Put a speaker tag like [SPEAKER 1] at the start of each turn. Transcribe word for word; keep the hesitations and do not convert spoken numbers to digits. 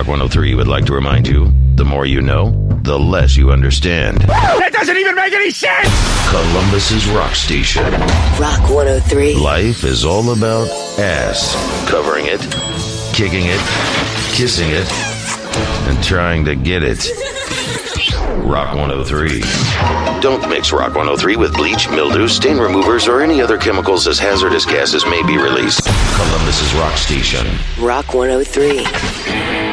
[SPEAKER 1] Rock one oh three would like to remind you, the more you know, the less you understand.
[SPEAKER 2] That doesn't even make any sense!
[SPEAKER 1] Columbus's rock station.
[SPEAKER 3] Rock one oh three.
[SPEAKER 1] Life is all about ass. Covering it, kicking it, kissing it, and trying to get it. Rock one oh three. Don't mix Rock one oh three with bleach, mildew, stain removers, or any other chemicals, as hazardous gases may be released. Columbus's rock station.
[SPEAKER 3] Rock one oh three.